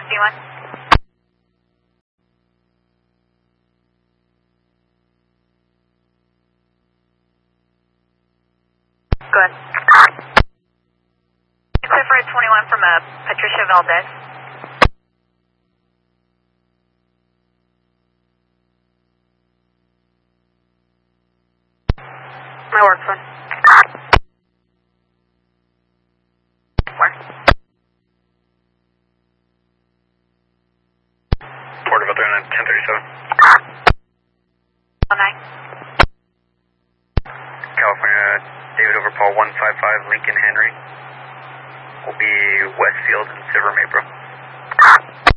21. Go ahead. Clear for 21 from Patricia Valdez. My work phone. Where? Port of 1037. 09. California, David over Paul 155, Lincoln Henry. Will be Westfield and Silver Maple.